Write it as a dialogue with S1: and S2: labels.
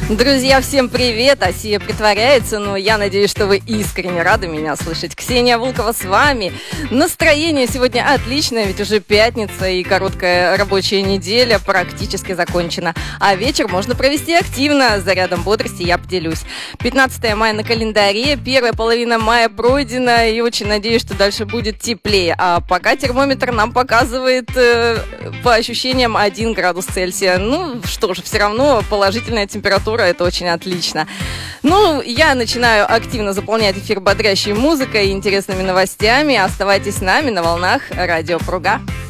S1: Друзья, всем привет! Асия притворяется, но я надеюсь, что вы искренне рады меня слышать. Ксения Волкова с вами. Настроение сегодня отличное, ведь уже пятница и короткая рабочая неделя практически закончена. А вечер можно провести активно, с зарядом бодрости я поделюсь. 15 мая на календаре, первая половина мая пройдена, и очень надеюсь, что дальше будет теплее. А пока термометр нам показывает по ощущениям 1 градус Цельсия. Ну что же, все равно положительная температура. Это очень отлично. Ну, я начинаю активно заполнять эфир бодрящей музыкой и интересными новостями. Оставайтесь с нами на волнах Радио Пруга.